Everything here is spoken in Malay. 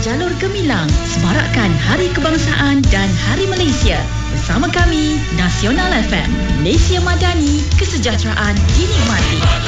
Jalur Gemilang semarakkan Hari Kebangsaan dan Hari Malaysia. Bersama kami, Nasional FM. Malaysia Madani, kesejahteraan dinikmati.